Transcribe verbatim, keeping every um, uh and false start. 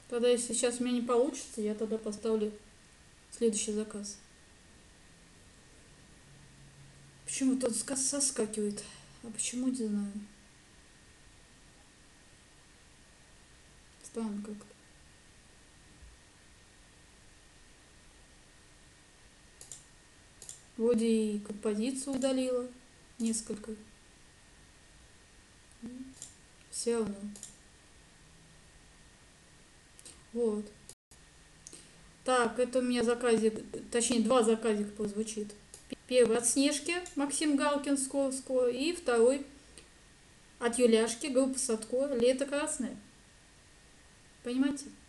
Тогда, если сейчас у меня не получится, я тогда поставлю следующий заказ. Почему тот сказ соскакивает? А почему, не знаю. Странно как-то. Вроде и композицию удалила несколько. Все равно. Вот. Так, это у меня заказик, точнее два заказика прозвучит. Первый от Снежки, Максим Галкин, скоро-скоро. И второй от Юляшки, группа Садко, Лето красное. Понимаете?